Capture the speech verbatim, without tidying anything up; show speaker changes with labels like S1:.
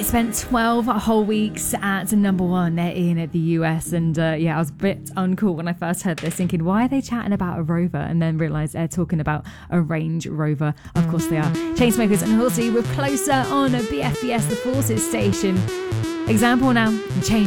S1: spent twelve whole weeks at number one in the U S, and uh, yeah, I was a bit uncool when I first heard this, thinking, why are they chatting about a Rover? And then realised they're talking about a Range Rover. Of course they are. Chainsmokers and Halsey with Closer on a B F B S The Forces station. Example now, change.